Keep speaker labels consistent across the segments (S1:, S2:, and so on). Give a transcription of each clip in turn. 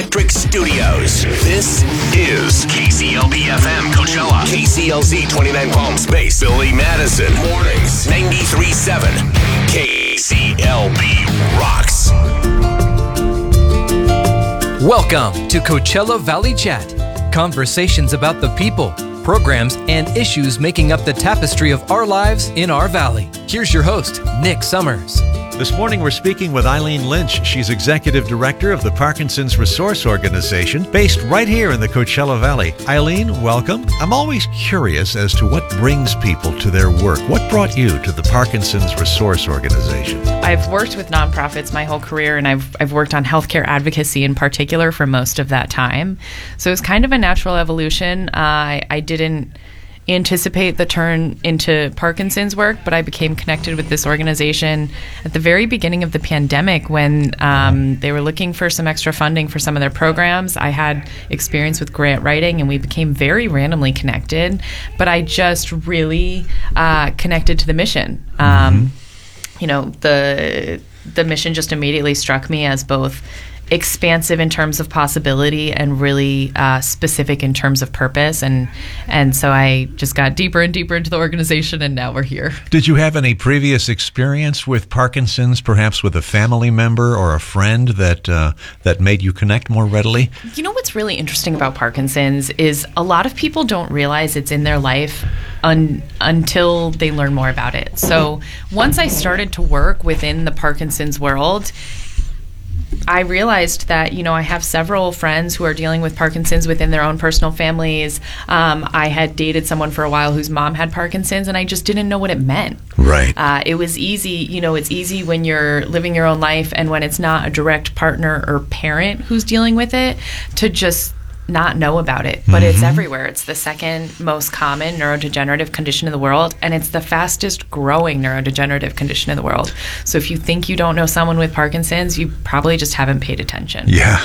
S1: Electric Studios. This is KCLB-FM Coachella. KCLZ 29 Palm Space. Billy Madison. Mornings 93.7. KCLB rocks.
S2: Welcome to Coachella Valley Chat. Conversations about the people, programs, and issues making up the tapestry of our lives in our valley. Here's your host, Nick Summers.
S3: This morning we're speaking with Eileen Lynch. She's Executive Director of the Parkinson's Resource Organization, based right here in the Coachella Valley. Eileen, welcome. I'm always curious as to what brings people to their work. What brought you to the Parkinson's Resource Organization?
S4: I've worked with nonprofits my whole career, and I've worked on healthcare advocacy in particular for most of that time. So it was kind of a natural evolution. I didn't anticipate the turn into Parkinson's work, but I became connected with this organization at the very beginning of the pandemic when they were looking for some extra funding for some of their programs. I had experience with grant writing, and we became very randomly connected, but I just really connected to the mission. You know, the mission just immediately struck me as both expansive in terms of possibility and really specific in terms of purpose, and so I just got deeper and deeper into the organization, and now we're here.
S3: Did you have any previous experience with Parkinson's, perhaps with a family member or a friend that made you connect more readily?
S4: You know what's really interesting about Parkinson's is a lot of people don't realize it's in their life until they learn more about it. So once I started to work within the Parkinson's world, I realized that, you know, I have several friends who are dealing with Parkinson's within their own personal families. I had dated someone for a while whose mom had Parkinson's, and I just didn't know what it meant.
S3: Right.
S4: It was easy, you know, it's easy when you're living your own life and when it's not a direct partner or parent who's dealing with it to just not know about it, but it's everywhere. It's the second most common neurodegenerative condition in the world, and it's the fastest growing neurodegenerative condition in the world. So if you think you don't know someone with Parkinson's, you probably just haven't paid attention.
S3: Yeah.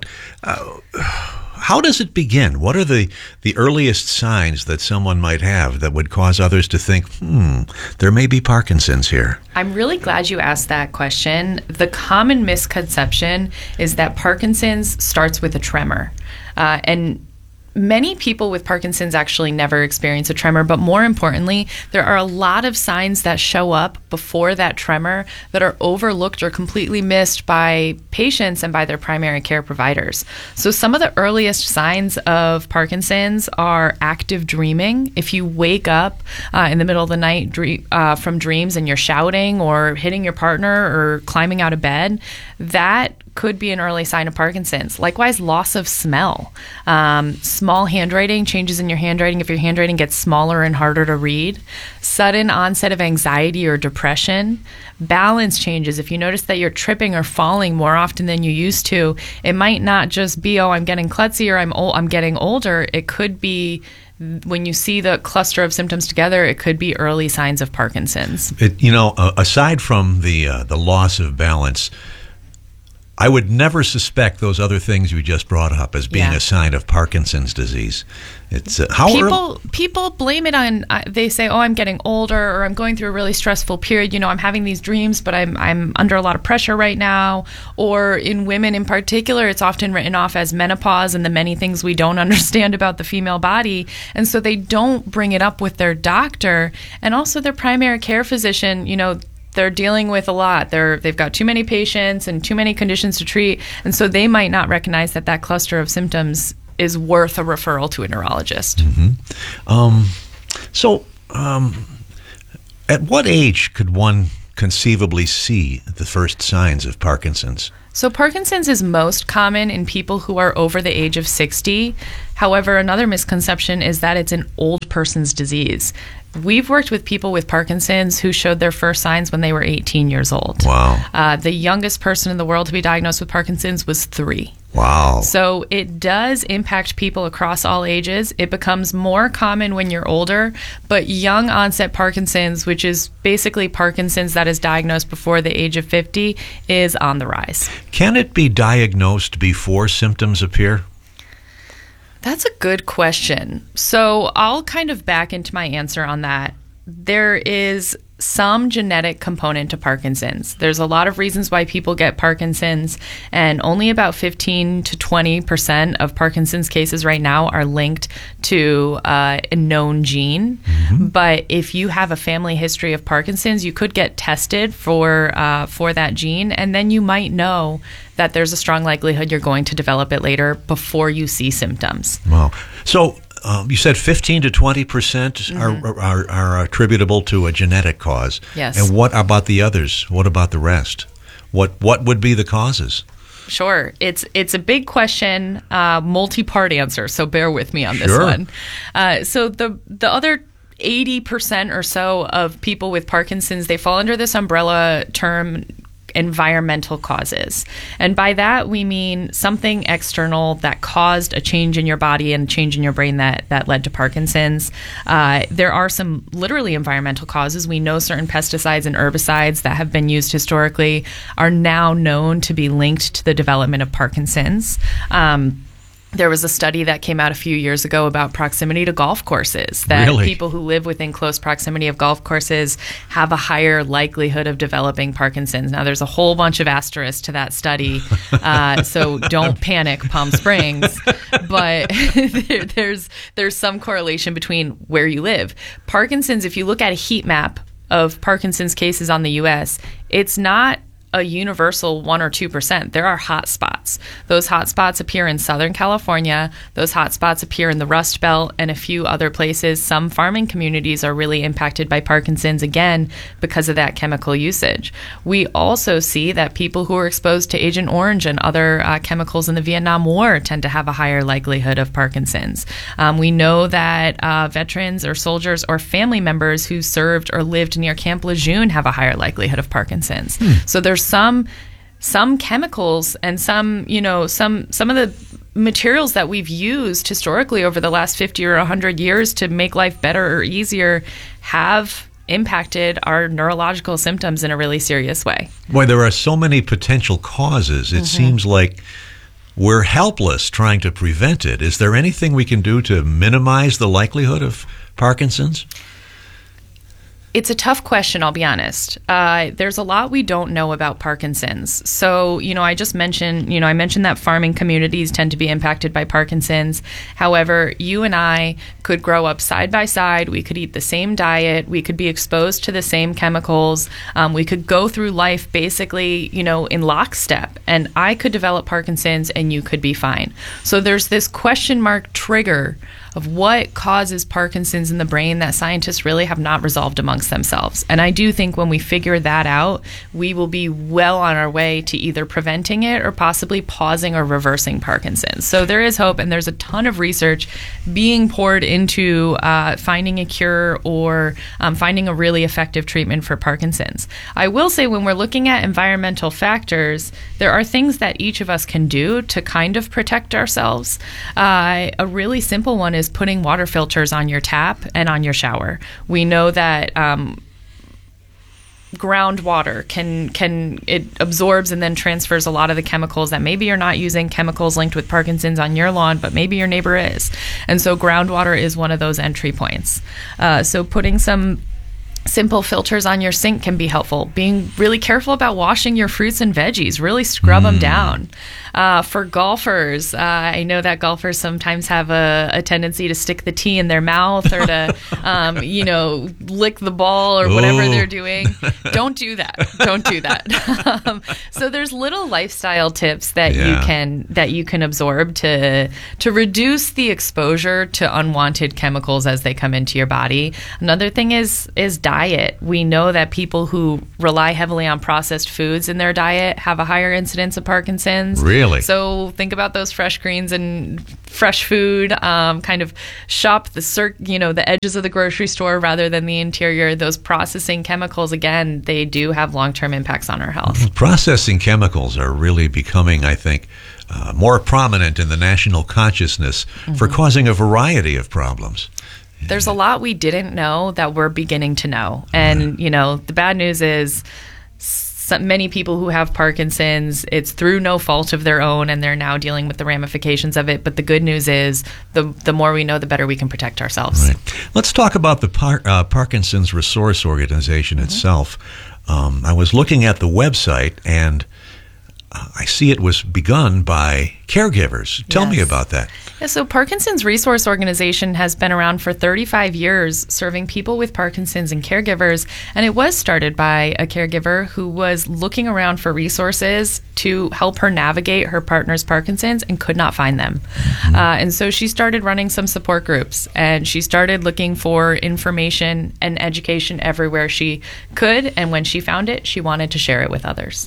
S3: How does it begin? What are the earliest signs that someone might have that would cause others to think, there may be Parkinson's here?
S4: I'm really glad you asked that question. The common misconception is that Parkinson's starts with a tremor. And many people with Parkinson's actually never experience a tremor, but more importantly, there are a lot of signs that show up before that tremor that are overlooked or completely missed by patients and by their primary care providers. So some of the earliest signs of Parkinson's are active dreaming. If you wake up in the middle of the night from dreams and you're shouting or hitting your partner or climbing out of bed, that could be an early sign of Parkinson's. Likewise, loss of smell. Small handwriting, changes in your handwriting. If your handwriting gets smaller and harder to read. Sudden onset of anxiety or depression. Balance changes. If you notice that you're tripping or falling more often than you used to, it might not just be, I'm getting klutzy or I'm getting older. It could be, when you see the cluster of symptoms together, it could be early signs of Parkinson's.
S3: Aside from the loss of balance, I would never suspect those other things you just brought up as being a sign of Parkinson's disease. It's
S4: people blame it on. They say, I'm getting older, or I'm going through a really stressful period. You know, I'm having these dreams, but I'm under a lot of pressure right now. Or in women in particular, it's often written off as menopause and the many things we don't understand about the female body, and so they don't bring it up with their doctor and also their primary care physician. You know, they're dealing with a lot. They've got too many patients and too many conditions to treat, and so they might not recognize that cluster of symptoms is worth a referral to a neurologist.
S3: At what age could one conceivably see the first signs of Parkinson's?
S4: So Parkinson's is most common in people who are over the age of 60. However, another misconception is that it's an old person's disease. We've worked with people with Parkinson's who showed their first signs when they were 18 years old.
S3: Wow.
S4: The youngest person in the world to be diagnosed with Parkinson's was 3.
S3: Wow.
S4: So it does impact people across all ages. It becomes more common when you're older, but young onset Parkinson's, which is basically Parkinson's that is diagnosed before the age of 50, is on the rise.
S3: Can it be diagnosed before symptoms appear?
S4: That's a good question. So I'll kind of back into my answer on that. There is some genetic component to Parkinson's. There's a lot of reasons why people get Parkinson's, and only about 15 to 20% of Parkinson's cases right now are linked to a known gene. But if you have a family history of Parkinson's, you could get tested for that gene, and then you might know that there's a strong likelihood you're going to develop it later before you see symptoms.
S3: Wow. So you said 15 to 20% are attributable to a genetic cause.
S4: Yes.
S3: And what about the others? What about the rest? What would be the causes?
S4: Sure. It's a big question, multi-part answer, so bear with me on this one. So the other 80% or so of people with Parkinson's, they fall under this umbrella term, environmental causes. And by that, we mean something external that caused a change in your body and a change in your brain that led to Parkinson's. There are some literally environmental causes. We know certain pesticides and herbicides that have been used historically are now known to be linked to the development of Parkinson's. There was a study that came out a few years ago about proximity to golf courses, that people who live within close proximity of golf courses have a higher likelihood of developing Parkinson's. Now, there's a whole bunch of asterisks to that study, so don't panic, Palm Springs. But there's some correlation between where you live. Parkinson's, if you look at a heat map of Parkinson's cases on the U.S., it's not a universal 1 or 2%. There are hot spots. Those hot spots appear in Southern California. Those hot spots appear in the Rust Belt and a few other places. Some farming communities are really impacted by Parkinson's, again, because of that chemical usage. We also see that people who are exposed to Agent Orange and other chemicals in the Vietnam War tend to have a higher likelihood of Parkinson's. We know that veterans or soldiers or family members who served or lived near Camp Lejeune have a higher likelihood of Parkinson's. So there's some chemicals and some of the materials that we've used historically over the last 50 or 100 years to make life better or easier have impacted our neurological symptoms in a really serious way.
S3: Boy, there are so many potential causes. It seems like we're helpless trying to prevent it. Is there anything we can do to minimize the likelihood of Parkinson's?
S4: It's a tough question, I'll be honest. There's a lot we don't know about Parkinson's. So, I just mentioned, I mentioned that farming communities tend to be impacted by Parkinson's. However, you and I could grow up side by side. We could eat the same diet. We could be exposed to the same chemicals. We could go through life basically, in lockstep. And I could develop Parkinson's and you could be fine. So there's this question mark trigger of what causes Parkinson's in the brain that scientists really have not resolved amongst themselves. And I do think when we figure that out, we will be well on our way to either preventing it or possibly pausing or reversing Parkinson's. So there is hope, and there's a ton of research being poured into finding a cure or finding a really effective treatment for Parkinson's. I will say when we're looking at environmental factors, there are things that each of us can do to kind of protect ourselves. A really simple one is putting water filters on your tap and on your shower. We know that groundwater it absorbs and then transfers a lot of the chemicals that maybe you're not using, chemicals linked with Parkinson's on your lawn, but maybe your neighbor is. And so groundwater is one of those entry points. So putting some simple filters on your sink can be helpful. Being really careful about washing your fruits and veggies, really scrub them down. For golfers, I know that golfers sometimes have a tendency to stick the tee in their mouth or to, lick the ball or whatever they're doing. Don't do that. Don't do that. So there's little lifestyle tips that you can absorb to reduce the exposure to unwanted chemicals as they come into your body. Another thing is diet. We know that people who rely heavily on processed foods in their diet have a higher incidence of Parkinson's.
S3: Really?
S4: So think about those fresh greens and fresh food. Kind of shop the edges of the grocery store rather than the interior. Those processing chemicals, again, they do have long-term impacts on our health.
S3: Processing chemicals are really becoming, I think, more prominent in the national consciousness for causing a variety of problems.
S4: There's a lot we didn't know that we're beginning to know. And, the bad news is many people who have Parkinson's, it's through no fault of their own, and they're now dealing with the ramifications of it. But the good news is the more we know, the better we can protect ourselves.
S3: Right. Let's talk about the Parkinson's Resource Organization itself. I was looking at the website, and I see it was begun by caregivers. Tell me about that.
S4: Yeah, so Parkinson's Resource Organization has been around for 35 years, serving people with Parkinson's and caregivers. And it was started by a caregiver who was looking around for resources to help her navigate her partner's Parkinson's and could not find them. And so she started running some support groups, and she started looking for information and education everywhere she could. And when she found it, she wanted to share it with others.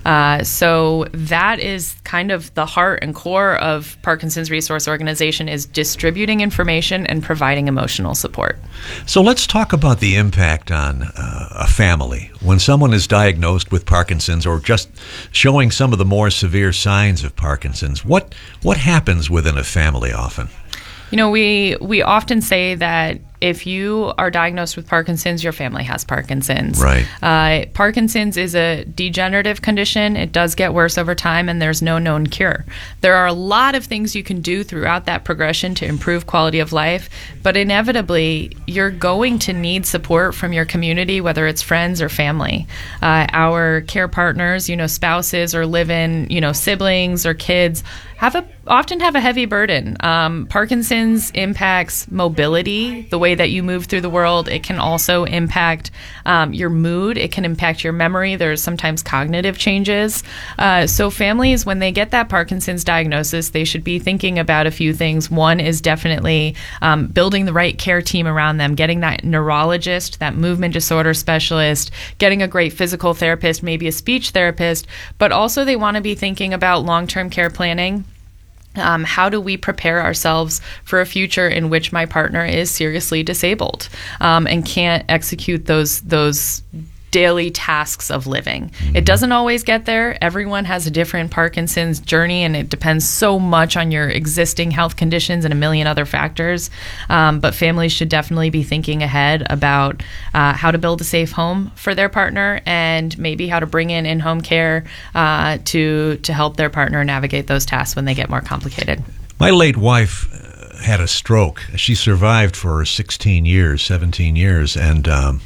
S4: So that is kind of the heart and core of Parkinson's Resource Organization, is distributing information and providing emotional support.
S3: So let's talk about the impact on a family when someone is diagnosed with Parkinson's, or just showing some of the more severe signs of Parkinson's. What happens within a family often?
S4: You know, we often say that if you are diagnosed with Parkinson's, your family has Parkinson's.
S3: Right.
S4: Parkinson's is a degenerative condition. It does get worse over time, and there's no known cure. There are a lot of things you can do throughout that progression to improve quality of life, but inevitably, you're going to need support from your community, whether it's friends or family. Our care partners, spouses or live-in, siblings or kids, often have a heavy burden. Parkinson's impacts mobility, the way that you move through the world. It can also impact your mood. It can impact your memory. There's sometimes cognitive changes. So families, when they get that Parkinson's diagnosis, they should be thinking about a few things. One is definitely building the right care team around them, getting that neurologist, that movement disorder specialist, getting a great physical therapist, maybe a speech therapist, but also they want to be thinking about long-term care planning. How do we prepare ourselves for a future in which my partner is seriously disabled and can't execute those daily tasks of living? It doesn't always get there. Everyone has a different Parkinson's journey, and it depends so much on your existing health conditions and a million other factors. But families should definitely be thinking ahead about how to build a safe home for their partner, and maybe how to bring in-home care to help their partner navigate those tasks when they get more complicated.
S3: My late wife had a stroke. She survived for 17 years, and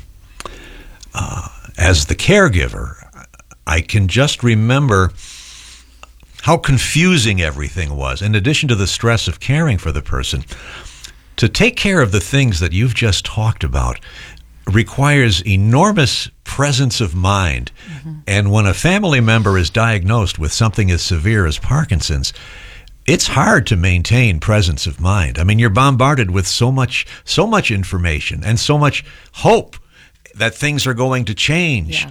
S3: as the caregiver, I can just remember how confusing everything was. In addition to the stress of caring for the person, to take care of the things that you've just talked about requires enormous presence of mind. And when a family member is diagnosed with something as severe as Parkinson's, it's hard to maintain presence of mind. I mean, you're bombarded with so much information and so much hope that things are going to change.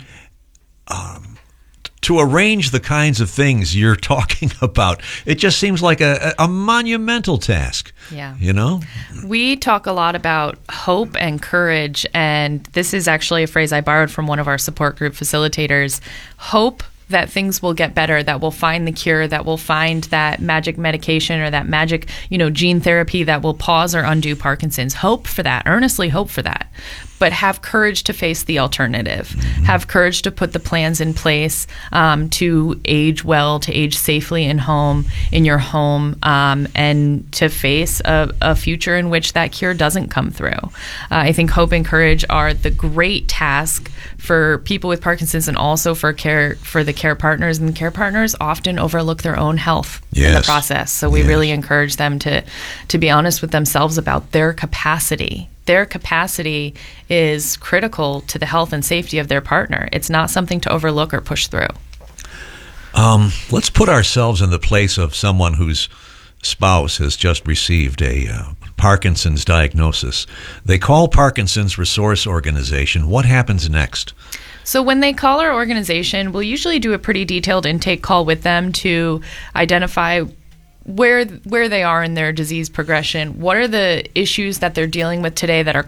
S3: To arrange the kinds of things you're talking about, it just seems like a monumental task. We talk a lot about hope and courage, and this is actually a phrase I borrowed from one of our support group facilitators. Hope that things will get better, that we'll find the cure, that we'll find that magic medication or that magic, gene therapy that will pause or undo Parkinson's. Hope for that, earnestly hope for that. But have courage to face the alternative. Have courage to put the plans in place to age well, to age safely in your home, and to face a future in which that cure doesn't come through. I think hope and courage are the great task for people with Parkinson's, and also for the care partners. And the care partners often overlook their own health in the process. So we really encourage them to be honest with themselves about their capacity. Their capacity is critical to the health and safety of their partner. It's not something to overlook or push through. Let's put ourselves in the place of someone whose spouse has just received a Parkinson's diagnosis. They call Parkinson's Resource Organization. What happens next?
S4: So when they call our organization, we'll usually do a pretty detailed intake call with them to identify where they are in their disease progression. What are the issues that they're dealing with today that are